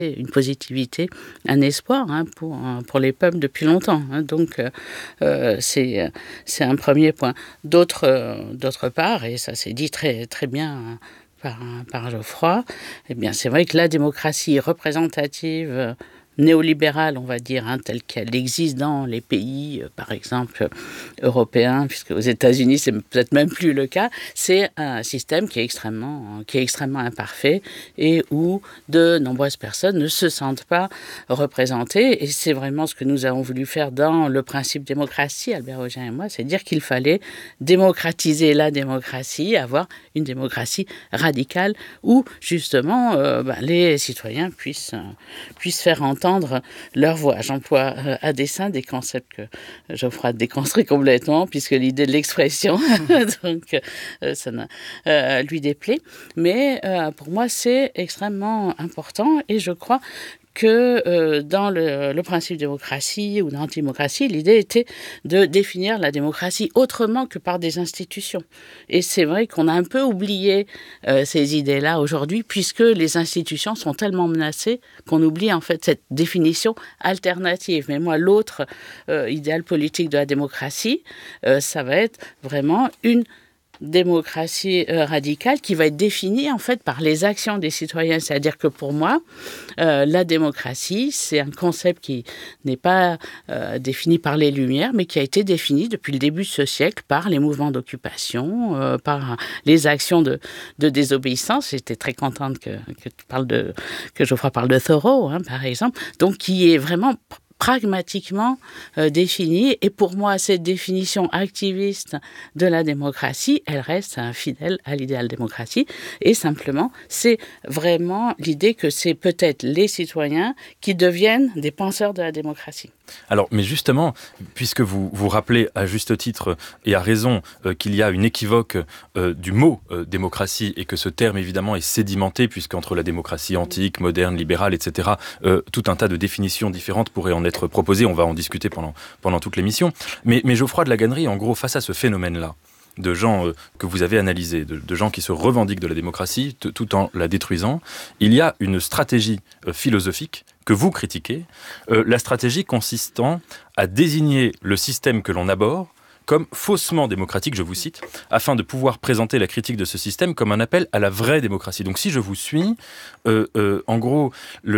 une positivité, un espoir pour les peuples depuis longtemps. Donc, c'est un premier point. D'autre part, et ça s'est dit très, très bien par Geoffroy, eh bien, c'est vrai que la démocratie représentative néolibérale, on va dire, telle qu'elle existe dans les pays, par exemple, européens, puisque aux États-Unis, c'est peut-être même plus le cas, c'est un système qui est extrêmement imparfait et où de nombreuses personnes ne se sentent pas représentées. Et c'est vraiment ce que nous avons voulu faire dans le principe démocratie, Albert Hogin et moi, c'est dire qu'il fallait démocratiser la démocratie, avoir une démocratie radicale où, justement, les citoyens puissent faire entendre leur voix. J'emploie à dessein des concepts que Geoffroy déconstruit complètement, puisque l'idée de l'expression, donc ça lui déplaît. Mais pour moi, c'est extrêmement important et je crois que dans le principe de démocratie ou d'antidémocratie, l'idée était de définir la démocratie autrement que par des institutions. Et c'est vrai qu'on a un peu oublié ces idées-là aujourd'hui, puisque les institutions sont tellement menacées qu'on oublie en fait cette définition alternative. Mais moi, l'autre idéal politique de la démocratie, ça va être vraiment une démocratie radicale qui va être définie en fait par les actions des citoyens. C'est-à-dire que pour moi, la démocratie, c'est un concept qui n'est pas défini par les Lumières, mais qui a été défini depuis le début de ce siècle par les mouvements d'occupation, par les actions de désobéissance. J'étais très contente que Geoffroy parle de Thoreau, par exemple. Donc, qui est vraiment pragmatiquement définie. Et pour moi, cette définition activiste de la démocratie, elle reste fidèle à l'idéal démocratie. Et simplement, c'est vraiment l'idée que c'est peut-être les citoyens qui deviennent des penseurs de la démocratie. Alors, mais justement, puisque vous rappelez à juste titre et à raison qu'il y a une équivoque du mot démocratie et que ce terme évidemment est sédimenté puisqu'entre la démocratie antique, moderne, libérale, etc., tout un tas de définitions différentes pourraient en être proposées. On va en discuter pendant toute l'émission. Mais Geoffroy de la Gannerie, en gros, face à ce phénomène-là, de gens que vous avez analysés, de gens qui se revendiquent de la démocratie tout en la détruisant, il y a une stratégie philosophique que vous critiquez, la stratégie consistant à désigner le système que l'on aborde comme faussement démocratique, je vous cite, afin de pouvoir présenter la critique de ce système comme un appel à la vraie démocratie. Donc si je vous suis, en gros,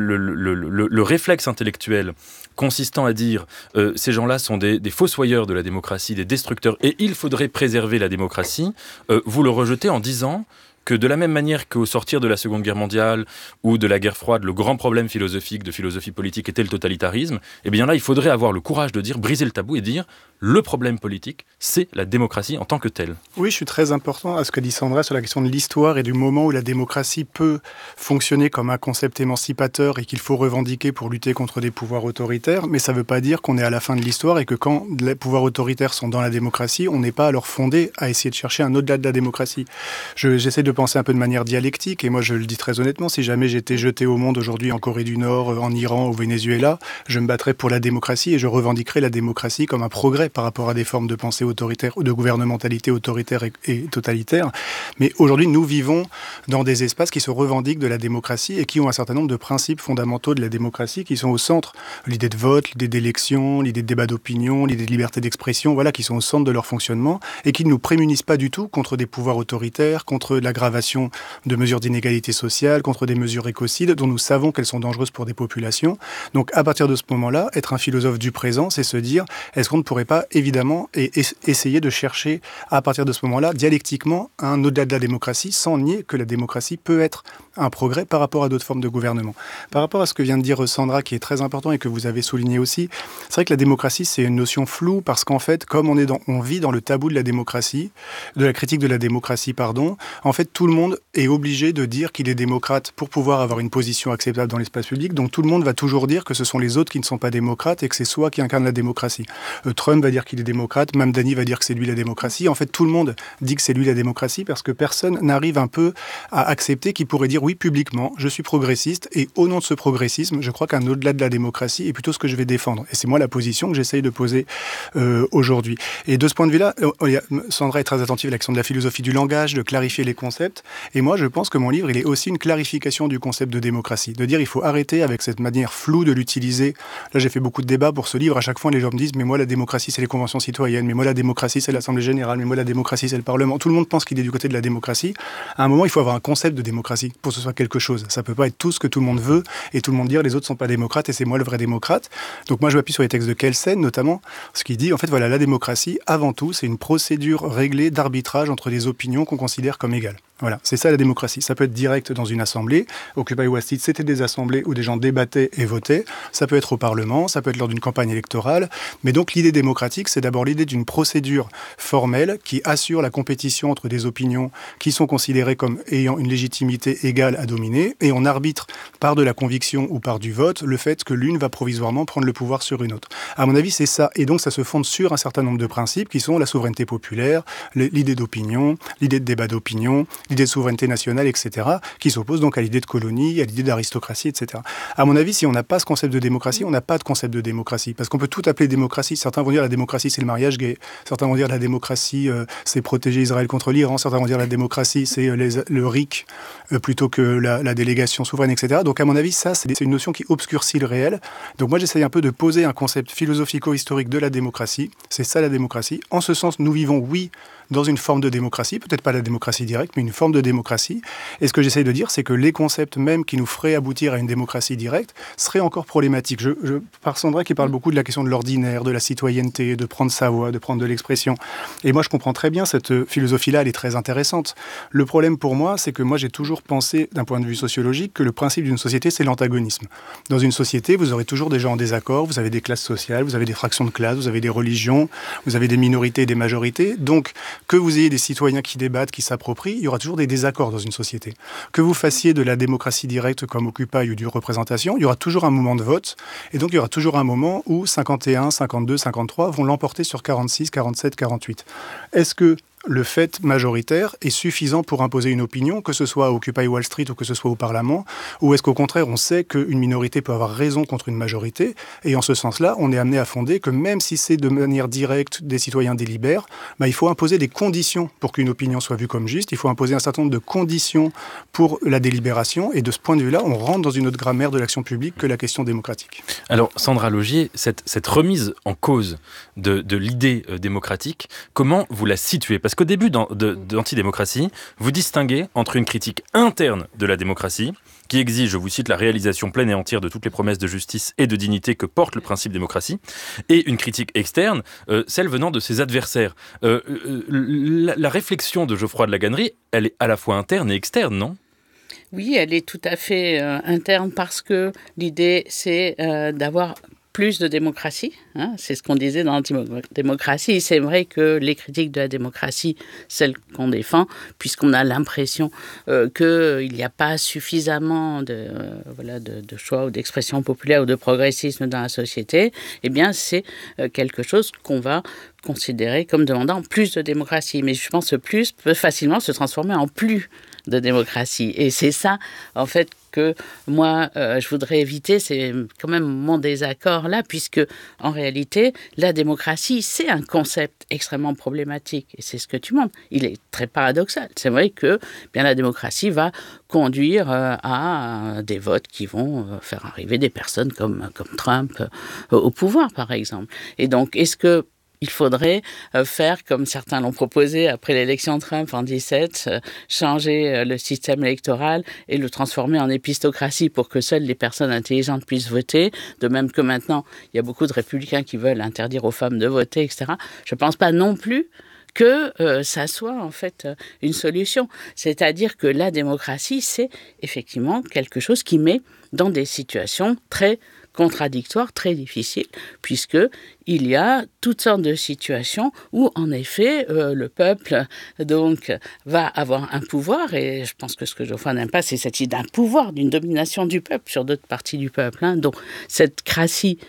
le réflexe intellectuel consistant à dire ces gens-là sont des fossoyeurs de la démocratie, des destructeurs, et il faudrait préserver la démocratie, vous le rejetez en disant que de la même manière qu'au sortir de la Seconde Guerre mondiale ou de la guerre froide, le grand problème philosophique de philosophie politique était le totalitarisme, eh bien là, il faudrait avoir le courage de dire, briser le tabou et dire le problème politique, c'est la démocratie en tant que telle. Oui, je suis très important à ce que dit Sandra sur la question de l'histoire et du moment où la démocratie peut fonctionner comme un concept émancipateur et qu'il faut revendiquer pour lutter contre des pouvoirs autoritaires, mais ça ne veut pas dire qu'on est à la fin de l'histoire et que quand les pouvoirs autoritaires sont dans la démocratie, on n'est pas alors fondé à essayer de chercher un au-delà de la démocratie. J'essaie de penser un peu de manière dialectique et moi je le dis très honnêtement, si jamais j'étais jeté au monde aujourd'hui en Corée du Nord, en Iran, au Venezuela, je me battrais pour la démocratie et je revendiquerais la démocratie comme un progrès par rapport à des formes de pensée autoritaire ou de gouvernementalité autoritaire et totalitaire. Mais aujourd'hui, nous vivons dans des espaces qui se revendiquent de la démocratie et qui ont un certain nombre de principes fondamentaux de la démocratie qui sont au centre. L'idée de vote, l'idée d'élection, l'idée de débat d'opinion, l'idée de liberté d'expression, voilà, qui sont au centre de leur fonctionnement et qui ne nous prémunissent pas du tout contre des pouvoirs autoritaires, contre l'aggravation de mesures d'inégalité sociale, contre des mesures écocides dont nous savons qu'elles sont dangereuses pour des populations. Donc, à partir de ce moment-là, être un philosophe du présent, c'est se dire, est-ce qu'on ne pourrait pas évidemment essayer de chercher à partir de ce moment-là dialectiquement un au-delà de la démocratie sans nier que la démocratie peut être un progrès par rapport à d'autres formes de gouvernement. Par rapport à ce que vient de dire Sandra qui est très important et que vous avez souligné aussi, c'est vrai que la démocratie c'est une notion floue parce qu'en fait comme on vit dans le tabou de la démocratie, de la critique de la démocratie en fait tout le monde est obligé de dire qu'il est démocrate pour pouvoir avoir une position acceptable dans l'espace public, donc tout le monde va toujours dire que ce sont les autres qui ne sont pas démocrates et que c'est soi qui incarne la démocratie. Trump va dire qu'il est démocrate, Mamdani va dire que c'est lui la démocratie. En fait, tout le monde dit que c'est lui la démocratie parce que personne n'arrive un peu à accepter qu'il pourrait dire oui publiquement, je suis progressiste et au nom de ce progressisme, je crois qu'un au-delà de la démocratie est plutôt ce que je vais défendre. Et c'est moi la position que j'essaye de poser aujourd'hui. Et de ce point de vue-là, Sandra est très attentive à l'action de la philosophie du langage, de clarifier les concepts. concept. Et moi, je pense que mon livre, il est aussi une clarification du concept de démocratie. De dire, il faut arrêter avec cette manière floue de l'utiliser. Là, j'ai fait beaucoup de débats pour ce livre. À chaque fois, les gens me disent, mais moi, la démocratie, c'est les conventions citoyennes. Mais moi, la démocratie, c'est l'Assemblée générale. Mais moi, la démocratie, c'est le Parlement. Tout le monde pense qu'il est du côté de la démocratie. À un moment, il faut avoir un concept de démocratie pour que ce soit quelque chose. Ça peut pas être tout ce que tout le monde veut et tout le monde dire, les autres sont pas démocrates et c'est moi le vrai démocrate. Donc moi, je m'appuie sur les textes de Kelsen, notamment, ce qui dit, en fait, voilà, la démocratie, avant tout, c'est une procédure réglée d'arbitrage entre des opinions qu'on considère comme égales. Voilà, c'est ça la démocratie. Ça peut être direct dans une assemblée. Occupy Wall Street, c'était des assemblées où des gens débattaient et votaient. Ça peut être au Parlement, ça peut être lors d'une campagne électorale. Mais donc l'idée démocratique, c'est d'abord l'idée d'une procédure formelle qui assure la compétition entre des opinions qui sont considérées comme ayant une légitimité égale à dominer. Et on arbitre par de la conviction ou par du vote le fait que l'une va provisoirement prendre le pouvoir sur une autre. À mon avis, c'est ça. Et donc ça se fonde sur un certain nombre de principes qui sont la souveraineté populaire, l'idée d'opinion, l'idée de débat d'opinion, l'idée de souveraineté nationale, etc., qui s'oppose donc à l'idée de colonie, à l'idée d'aristocratie, etc. À mon avis, si on n'a pas ce concept de démocratie, on n'a pas de concept de démocratie. Parce qu'on peut tout appeler démocratie. Certains vont dire la démocratie, c'est le mariage gay. Certains vont dire la démocratie, c'est protéger Israël contre l'Iran. Certains vont dire la démocratie, c'est le RIC plutôt que la délégation souveraine, etc. Donc, à mon avis, ça, c'est une notion qui obscurcit le réel. Donc, moi, j'essaye un peu de poser un concept philosophico-historique de la démocratie. C'est ça, la démocratie. En ce sens, nous vivons, oui, dans une forme de démocratie, peut-être pas la démocratie directe, mais une forme de démocratie. Et ce que j'essaye de dire, c'est que les concepts même qui nous feraient aboutir à une démocratie directe seraient encore problématiques. Par Sandra qui parle beaucoup de la question de l'ordinaire, de la citoyenneté, de prendre sa voix, de prendre de l'expression. Et moi, je comprends très bien cette philosophie-là, elle est très intéressante. Le problème pour moi, c'est que moi, j'ai toujours pensé, d'un point de vue sociologique, que le principe d'une société, c'est l'antagonisme. Dans une société, vous aurez toujours des gens en désaccord, vous avez des classes sociales, vous avez des fractions de classes, vous avez des religions, vous avez des minorités et des majorités. Donc, que vous ayez des citoyens qui débattent, qui s'approprient, il y aura toujours des désaccords dans une société. Que vous fassiez de la démocratie directe comme Occupy ou du représentation, il y aura toujours un moment de vote, et donc il y aura toujours un moment où 51, 52, 53 vont l'emporter sur 46, 47, 48. Est-ce que le fait majoritaire est suffisant pour imposer une opinion, que ce soit à Occupy Wall Street ou que ce soit au Parlement, ou est-ce qu'au contraire, on sait qu'une minorité peut avoir raison contre une majorité, et en ce sens-là, on est amené à fonder que même si c'est de manière directe des citoyens délibèrent, il faut imposer des conditions pour qu'une opinion soit vue comme juste, il faut imposer un certain nombre de conditions pour la délibération, et de ce point de vue-là, on rentre dans une autre grammaire de l'action publique que la question démocratique. Alors, Sandra Laugier, cette remise en cause de l'idée démocratique, comment vous la situez ? Parce qu'au début d'Antidémocratie, vous distinguez entre une critique interne de la démocratie, qui exige, je vous cite, la réalisation pleine et entière de toutes les promesses de justice et de dignité que porte le principe démocratie, et une critique externe, celle venant de ses adversaires. La réflexion de Geoffroy de Laganerie, elle est à la fois interne et externe, non ? Oui, elle est tout à fait interne parce que l'idée, c'est d'avoir plus de démocratie, hein, c'est ce qu'on disait dans l'antidémocratie. C'est vrai que les critiques de la démocratie, celles qu'on défend, puisqu'on a l'impression qu'il n'y a pas suffisamment de choix ou d'expression populaire ou de progressisme dans la société, eh bien c'est quelque chose qu'on va considérer comme demandant plus de démocratie. Mais je pense que plus peut facilement se transformer en plus de démocratie. Et c'est ça, en fait, que moi, je voudrais éviter, c'est quand même mon désaccord là, puisque en réalité, la démocratie, c'est un concept extrêmement problématique. Et c'est ce que tu montres. Il est très paradoxal. C'est vrai que bien, la démocratie va conduire à des votes qui vont faire arriver des personnes comme Trump au pouvoir, par exemple. Et donc, est-ce que il faudrait faire, comme certains l'ont proposé après l'élection de Trump en 2017, changer le système électoral et le transformer en épistocratie pour que seules les personnes intelligentes puissent voter. De même que maintenant, il y a beaucoup de républicains qui veulent interdire aux femmes de voter, etc. Je ne pense pas non plus que ça soit en fait une solution. C'est-à-dire que la démocratie, c'est effectivement quelque chose qui met dans des situations très contradictoire, très difficile, puisqu'il y a toutes sortes de situations où, en effet, le peuple donc, va avoir un pouvoir, et je pense que ce que Geoffroy n'aime pas, c'est cette idée d'un pouvoir, d'une domination du peuple sur d'autres parties du peuple. Hein. Donc, cette cratie,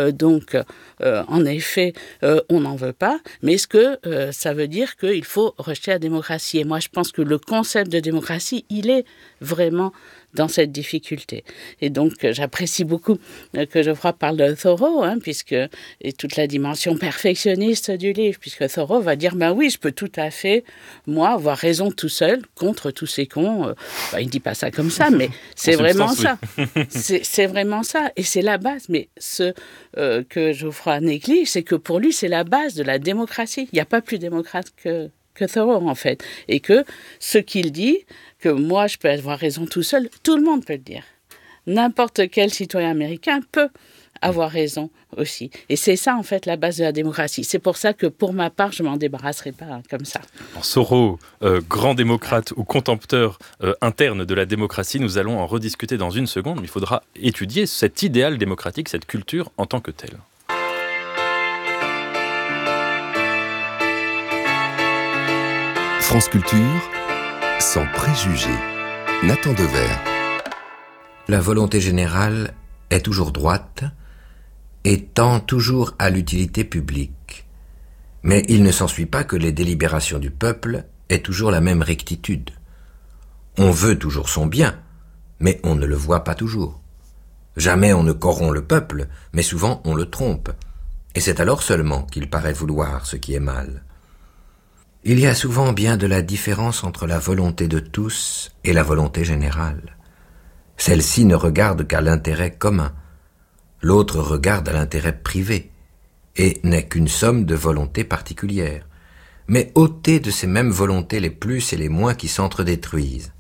en effet, on n'en veut pas, mais est-ce que ça veut dire qu'il faut rejeter la démocratie ? Et moi, je pense que le concept de démocratie, il est vraiment dans cette difficulté. Et donc, j'apprécie beaucoup que Geoffroy parle de Thoreau, hein, puisque et toute la dimension perfectionniste du livre, puisque Thoreau va dire, ben oui, je peux tout à fait, moi, avoir raison tout seul contre tous ces cons. Il ne dit pas ça comme ça, mais c'est vraiment ça. C'est vraiment ça. Et c'est la base. Mais ce que Geoffroy néglige, c'est que pour lui, c'est la base de la démocratie. Il n'y a pas plus démocrate que Thoreau, en fait. Et que ce qu'il dit, que moi, je peux avoir raison tout seul, tout le monde peut le dire. N'importe quel citoyen américain peut avoir raison aussi. Et c'est ça, en fait, la base de la démocratie. C'est pour ça que, pour ma part, je ne m'en débarrasserai pas comme ça. Thoreau, grand démocrate ou contempteur interne de la démocratie, nous allons en rediscuter dans une seconde, mais il faudra étudier cet idéal démocratique, cette culture en tant que telle. France Culture, sans préjugés. Nathan Devers. La volonté générale est toujours droite et tend toujours à l'utilité publique. Mais il ne s'ensuit pas que les délibérations du peuple aient toujours la même rectitude. On veut toujours son bien, mais on ne le voit pas toujours. Jamais on ne corrompt le peuple, mais souvent on le trompe. Et c'est alors seulement qu'il paraît vouloir ce qui est mal. Il y a souvent bien de la différence entre la volonté de tous et la volonté générale. Celle-ci ne regarde qu'à l'intérêt commun, l'autre regarde à l'intérêt privé, et n'est qu'une somme de volontés particulières, mais ôtée de ces mêmes volontés les plus et les moins qui s'entredétruisent.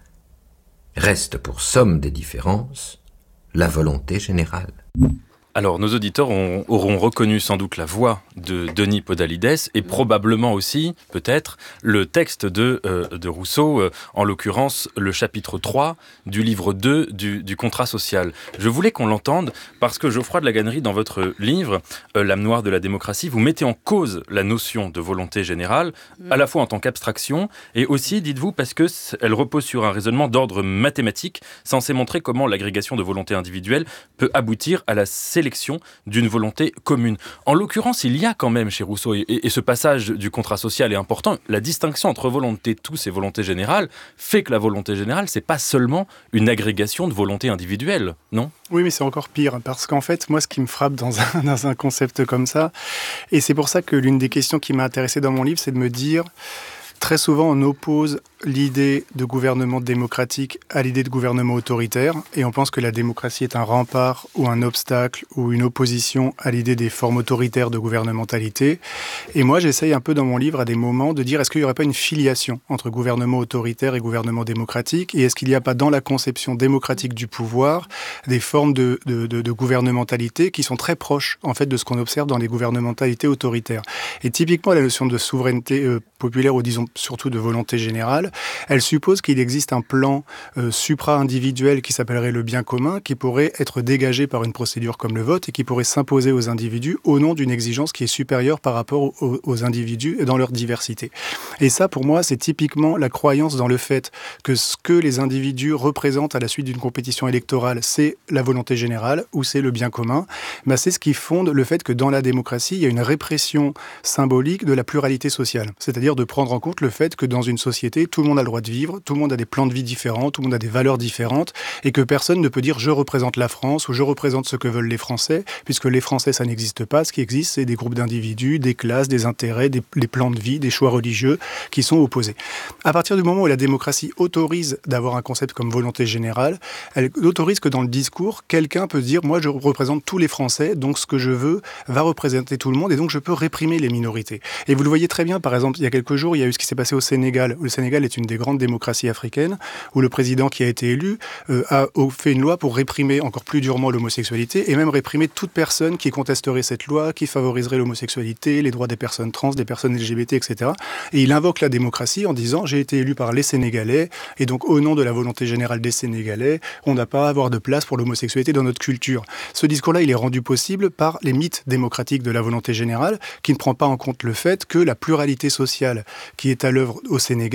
Reste pour somme des différences la volonté générale. Alors, nos auditeurs auront reconnu sans doute la voix de Denis Podalides et probablement aussi, peut-être, le texte de Rousseau, en l'occurrence le chapitre 3 du livre 2 du contrat social. Je voulais qu'on l'entende parce que Geoffroy de Laganerie, dans votre livre, L'âme noire de la démocratie, vous mettez en cause la notion de volonté générale, à la fois en tant qu'abstraction et aussi, dites-vous, parce qu'elle repose sur un raisonnement d'ordre mathématique censé montrer comment l'agrégation de volontés individuelles peut aboutir à la sélection d'une volonté commune. En l'occurrence, il y a quand même chez Rousseau, et ce passage du contrat social est important, la distinction entre volonté tous et volonté générale fait que la volonté générale, c'est pas seulement une agrégation de volontés individuelles, non ? Oui, mais c'est encore pire, parce qu'en fait, moi, ce qui me frappe dans un concept comme ça, et c'est pour ça que l'une des questions qui m'a intéressé dans mon livre, c'est de me dire, très souvent, on oppose l'idée de gouvernement démocratique à l'idée de gouvernement autoritaire, et on pense que la démocratie est un rempart ou un obstacle ou une opposition à l'idée des formes autoritaires de gouvernementalité. Et moi, j'essaye un peu dans mon livre à des moments de dire, est-ce qu'il n'y aurait pas une filiation entre gouvernement autoritaire et gouvernement démocratique, et est-ce qu'il n'y a pas dans la conception démocratique du pouvoir des formes de gouvernementalité qui sont très proches en fait de ce qu'on observe dans les gouvernementalités autoritaires. Et typiquement, la notion de souveraineté populaire, ou disons surtout de volonté générale, elle suppose qu'il existe un plan supra-individuel qui s'appellerait le bien commun, qui pourrait être dégagé par une procédure comme le vote et qui pourrait s'imposer aux individus au nom d'une exigence qui est supérieure par rapport aux individus et dans leur diversité. Et ça, pour moi, c'est typiquement la croyance dans le fait que ce que les individus représentent à la suite d'une compétition électorale, c'est la volonté générale ou c'est le bien commun. Ben, c'est ce qui fonde le fait que dans la démocratie, il y a une répression symbolique de la pluralité sociale. C'est-à-dire de prendre en compte le fait que dans une société, tout le monde a le droit de vivre, tout le monde a des plans de vie différents, tout le monde a des valeurs différentes, et que personne ne peut dire « je représente la France » ou « je représente ce que veulent les Français », puisque les Français, ça n'existe pas. Ce qui existe, c'est des groupes d'individus, des classes, des intérêts, des plans de vie, des choix religieux qui sont opposés. À partir du moment où la démocratie autorise d'avoir un concept comme volonté générale, elle autorise que dans le discours, quelqu'un peut dire « moi, je représente tous les Français, donc ce que je veux va représenter tout le monde, et donc je peux réprimer les minorités ». Et vous le voyez très bien, par exemple, il y a quelques jours, il y a eu ce qui s'est passé au Sénégal. Le Sénégal est une des grandes démocraties africaines, où le président qui a été élu a fait une loi pour réprimer encore plus durement l'homosexualité, et même réprimer toute personne qui contesterait cette loi, qui favoriserait l'homosexualité, les droits des personnes trans, des personnes LGBT, etc. Et il invoque la démocratie en disant « j'ai été élu par les Sénégalais, et donc au nom de la volonté générale des Sénégalais, on n'a pas à avoir de place pour l'homosexualité dans notre culture ». Ce discours-là, il est rendu possible par les mythes démocratiques de la volonté générale, qui ne prend pas en compte le fait que la pluralité sociale qui est à l'œuvre au Sénégal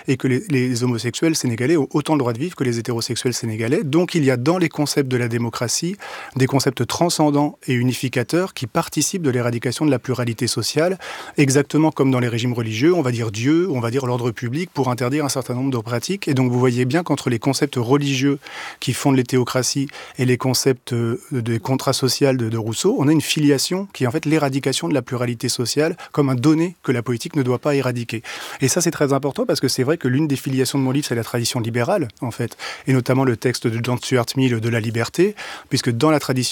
et que les homosexuels sénégalais ont autant le droit de vivre que les hétérosexuels sénégalais. Donc il y a dans les concepts de la démocratie des concepts transcendants et unificateurs qui participent de l'éradication de la pluralité sociale, exactement comme dans les régimes religieux, on va dire Dieu, on va dire l'ordre public pour interdire un certain nombre de pratiques. Et donc vous voyez bien qu'entre les concepts religieux qui fondent les théocraties et les concepts de contrat social de Rousseau, on a une filiation qui est en fait l'éradication de la pluralité sociale comme un donné que la politique ne doit pas éradiquer. Et ça c'est très important parce que c'est vrai que l'une des filiations de mon livre c'est la tradition libérale en fait, et notamment le texte de John Stuart Mill de la liberté, puisque dans la tradition